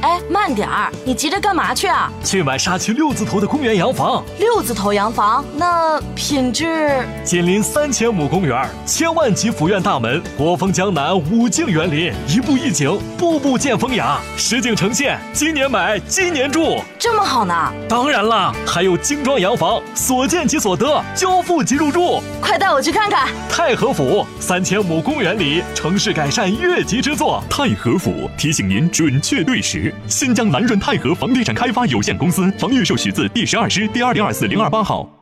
哎，慢点儿，你急着干嘛去啊？ 去买沙区6字头的公园洋房。 6字头洋房，那品质？ 紧邻3000亩公园，1000万级府院大门，国风江南5境园林，一步一景，步步见风雅，实景呈现，今年买，今年住， 这么好呢？ 当然啦，还有精装洋房，所见即所得，交付即入住。 快带我去看看。 太和府3000亩公园里，城市改善越级之作。 太和府提醒您准确对时。新疆南润太和房地产开发有限公司，房预售许字第12师第2024-028号。